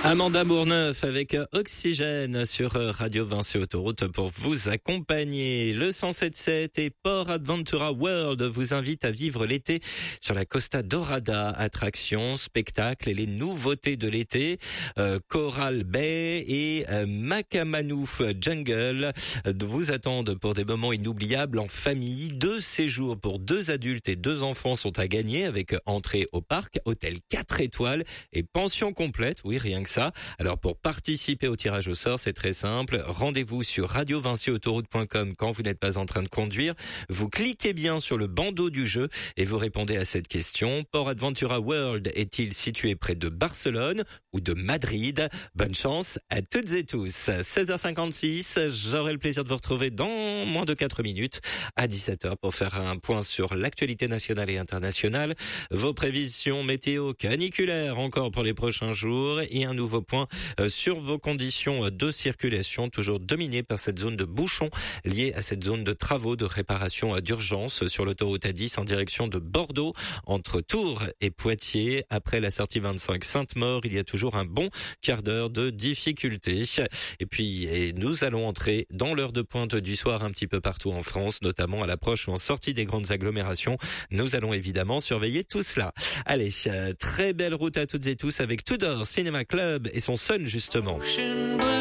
Amanda Bourneuf avec Oxygène sur Radio Vinci Autoroute pour vous accompagner. Le 107.7 et Port Adventura World vous invite à vivre l'été sur la Costa Dorada. Attractions, spectacles et les nouveautés de l'été. Coral Bay et Makamanouf Jungle vous attendent pour des moments inoubliables en famille. 2 séjours pour 2 adultes et 2 enfants sont à gagner avec entrée au parc, hôtel 4 étoiles et pension complète. Oui, rien que ça. Alors pour participer au tirage au sort, c'est très simple. Rendez-vous sur radiovinciautoroute.com quand vous n'êtes pas en train de conduire. Vous cliquez bien sur le bandeau du jeu et vous répondez à cette question. Port Adventura World est-il situé près de Barcelone ou de Madrid? Bonne chance à toutes et tous. 16h56, j'aurai le plaisir de vous retrouver dans moins de 4 minutes à 17h pour faire un point sur l'actualité nationale et internationale. Vos prévisions météo caniculaires encore pour les prochains jours et un nouveau point sur vos conditions de circulation, toujours dominées par cette zone de bouchons liée à cette zone de travaux de réparation d'urgence sur l'autoroute A10 en direction de Bordeaux, entre Tours et Poitiers. Après la sortie 25 Sainte-Maure, il y a toujours un bon quart d'heure de difficulté. Et puis, nous allons entrer dans l'heure de pointe du soir un petit peu partout en France, notamment à l'approche ou en sortie des grandes agglomérations. Nous allons évidemment surveiller tout cela. Allez, très belle route à toutes et tous avec Tudor Cinema Club et son Sun justement.